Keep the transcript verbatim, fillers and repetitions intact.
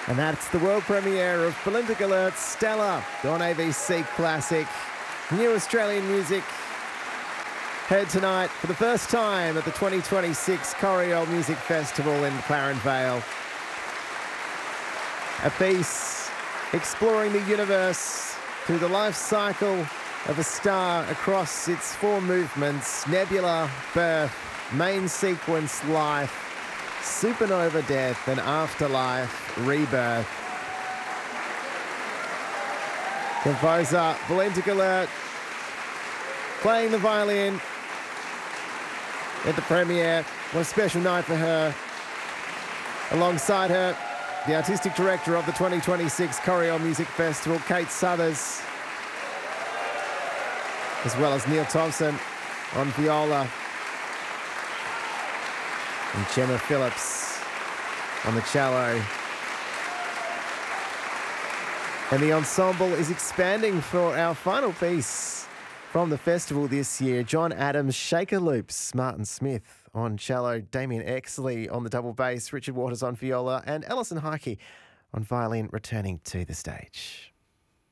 And that's the world premiere of Olympic Alert Stella on A B C Classic. New Australian music heard tonight for the first time at the twenty twenty-six Coriol Music Festival in McLaren Vale. A piece exploring the universe through the life cycle of a star across its four movements: nebula, birth, main sequence, life, supernova, death, and afterlife, rebirth. Composer Valentic Alert playing the violin at the premiere. What a special night for her. Alongside her, the artistic director of the twenty twenty-six Coriol Music Festival, Kate Suthers, as well as Neil Thompson on viola, and Gemma Phillips on the cello. And the ensemble is expanding for our final piece from the festival this year. John Adams, Shaker Loops, Martin Smith on cello, Damien Exley on the double bass, Richard Waters on viola, and Alison Heike on violin returning to the stage.